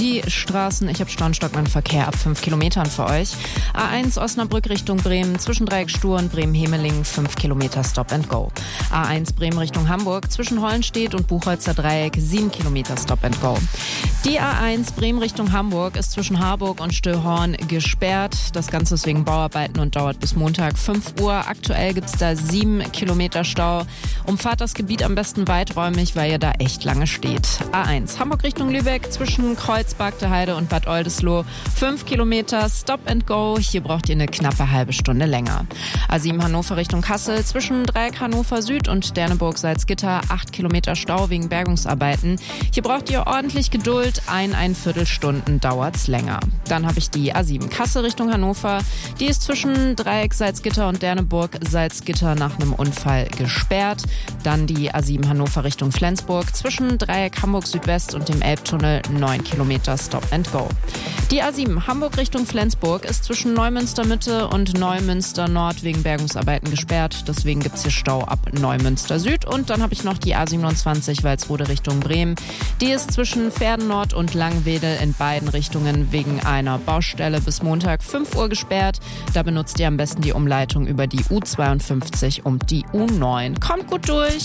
Die Straßen, ich habe Stockmann Verkehr ab 5 Kilometern für euch. A1 Osnabrück Richtung Bremen, zwischen Dreiecksstuhr und Bremen-Hemeling 5 Kilometer Stop and Go. A1 Bremen Richtung Hamburg, zwischen Hollenstedt und Buchholzer Dreieck 7 Kilometer Stop and Go. Die A1 Bremen Richtung Hamburg ist zwischen Harburg und Stöllhorn gesperrt. Das Ganze ist wegen Bauarbeiten und dauert bis Montag 5 Uhr. Aktuell gibt es da 7 Kilometer Stau. Umfahrt das Gebiet am besten weiträumig, weil ihr da echt lange steht. A1 Hamburg Richtung Lübeck, zwischen Kreuzberg, Heide und Bad Oldesloe 5 Kilometer Stop and Go. Hier braucht ihr eine knappe halbe Stunde länger. A7 Hannover Richtung Kassel, zwischen Dreieck Hannover Süd und Derneburg-Salzgitter 8 Kilometer Stau wegen Bergungsarbeiten. Hier braucht ihr ordentlich Geduld. Ein Viertelstunden dauert's länger. Dann habe ich die A7 Kassel Richtung Hannover. Die ist zwischen Dreieck Salzgitter und Derneburg Salzgitter nach einem Unfall gesperrt. Dann die A7 Hannover Richtung Flensburg. Zwischen Dreieck Hamburg Südwest und dem Elbtunnel 9 Kilometer Stop and Go. Die A7 Hamburg Richtung Flensburg ist zwischen Neumünster Mitte und Neumünster Nord wegen Bergungsarbeiten gesperrt. Deswegen gibt's hier Stau ab Neumünster Süd. Und dann habe ich noch die A27 Walsrode Richtung Bremen. Die ist zwischen Pferden Nord und Langwedel in beiden Richtungen wegen einer Baustelle bis Montag 5 Uhr gesperrt. Da benutzt ihr am besten die Umleitung über die U52 und die U9. Kommt gut durch!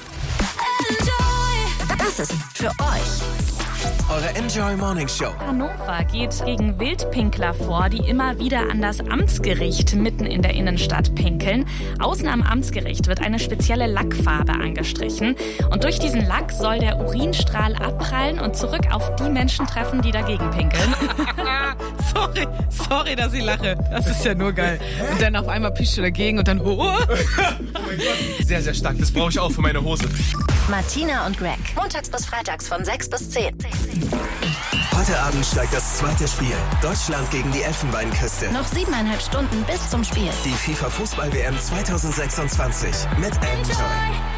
Das ist für euch eure Enjoy Morning Show. Hannover geht gegen Wildpinkler vor, die immer wieder an das Amtsgericht mitten in der Innenstadt pinkeln. Außen am Amtsgericht wird eine spezielle Lackfarbe angestrichen. Und durch diesen Lack soll der Urinstrahl abprallen und zurück auf die Menschen treffen, die dagegen pinkeln. Sorry, dass ich lache. Das ist ja nur geil. Und dann auf einmal pischst du dagegen und dann... Oh mein Gott. Sehr, sehr stark. Das brauche ich auch für meine Hose. Martina und Greg. Montags bis freitags von 6 bis 10. Heute Abend steigt das zweite Spiel. Deutschland gegen die Elfenbeinküste. Noch 7,5 Stunden bis zum Spiel. Die FIFA Fußball-WM 2026 mit Enjoy.